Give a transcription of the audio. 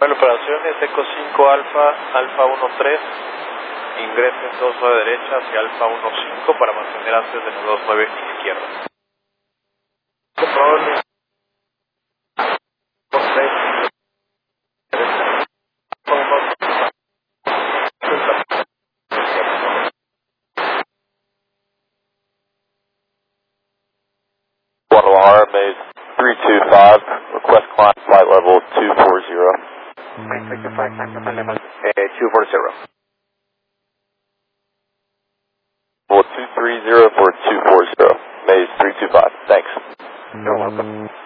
Bueno, operaciones Eco 5 Alfa, Alfa 13, ingresen 29 derecha hacia Alfa 15 para mantener antes de 29 izquierda. Control 3, Guadalajara, Maze 325, request climb flight level 240. 240. Level 230 for 240, Maze 325, thanks. You're welcome.